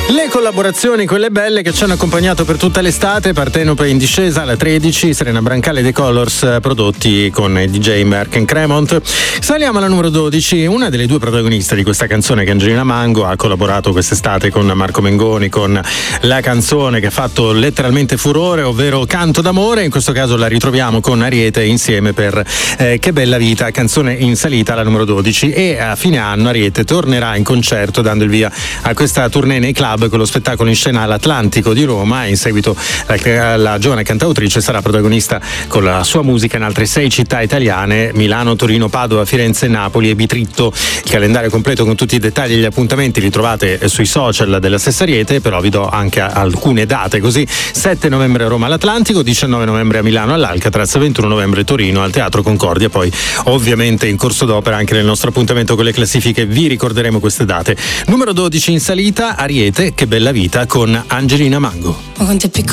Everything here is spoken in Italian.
Le collaborazioni, quelle belle che ci hanno accompagnato per tutta l'estate: Partenope in discesa alla 13, Serena Brancale e The Colors, prodotti con il DJ Merck and Cremont. Saliamo alla numero 12, una delle due protagoniste di questa canzone, che Angelina Mango ha collaborato quest'estate con Marco Mengoni, con la canzone che ha fatto letteralmente furore, ovvero Canto d'amore. In questo caso la ritroviamo con Ariete insieme per Che bella vita, canzone in salita alla numero 12, e a fine anno Ariete tornerà in concerto dando il via a questa tournée nei club con lo spettacolo in scena all'Atlantico di Roma. In seguito la giovane cantautrice sarà protagonista con la sua musica in altre 6 città italiane: Milano, Torino, Padova, Firenze, Napoli e Bitritto. Il calendario completo con tutti i dettagli e gli appuntamenti li trovate sui social della stessa Ariete, però vi do anche alcune date così: 7 novembre a Roma all'Atlantico, 19 novembre a Milano all'Alcatraz, 21 novembre Torino al Teatro Concordia. Poi ovviamente in corso d'opera anche nel nostro appuntamento con le classifiche vi ricorderemo queste date. Numero 12 in salita, Ariete, Che bella vita con Angelina Mango. Ma quanto è piccola